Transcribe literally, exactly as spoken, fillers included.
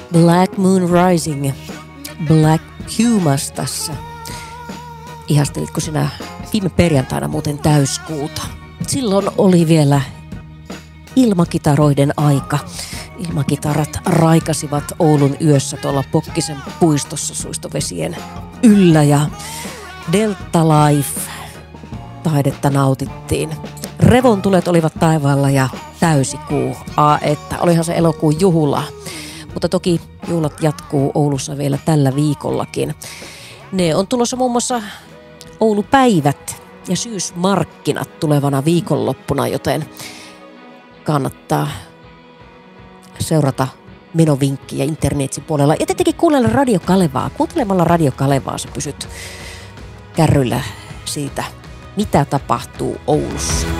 Black Moon Rising, Black Pumas tässä. Ihastelitko sinä viime perjantaina muuten täyskuuta? Silloin oli vielä ilmakitaroiden aika. Ilmakitarat raikasivat Oulun yössä tuolla Pokkisen puistossa suistovesien yllä ja Delta Life taidetta nautittiin. Revontulet olivat taivaalla ja täysikuu. A, että olihan se elokuun juhla. Mutta toki juhlat jatkuu Oulussa vielä tällä viikollakin. Ne on tulossa muun muassa Oulupäivät ja syysmarkkinat tulevana viikonloppuna, joten kannattaa seurata menovinkkiä internetin puolella. Ja tietenkin kuunnella Radio Kalevaa. Kuuntelemalla Radio Kalevaa sä pysyt kärryllä siitä, mitä tapahtuu Oulussa.